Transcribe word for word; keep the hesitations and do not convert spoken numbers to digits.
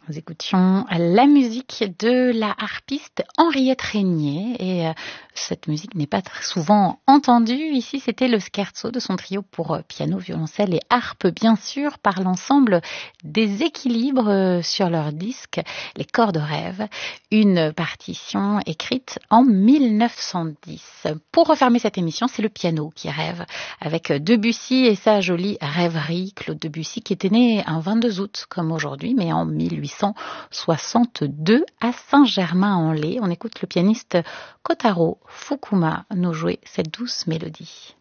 Nous écoutions la musique de la harpiste Henriette Régnier et euh, cette musique n'est pas très souvent entendue. Ici, c'était le scherzo de son trio pour euh, piano, violoncelle et harpe, bien sûr, par l'ensemble des équilibres euh, sur leur disque, Les Chors de rêve, une partition écrite en mille neuf cent dix. Pour refermer cette émission, c'est le piano qui rêve avec Debussy et sa jolie rêverie. Claude Debussy qui était né un vingt-deux août comme aujourd'hui, mais en mille huit cent soixante-deux à Saint-Germain-en-Laye. On écoute le pianiste Kotaro Fukuma nous jouer cette douce mélodie.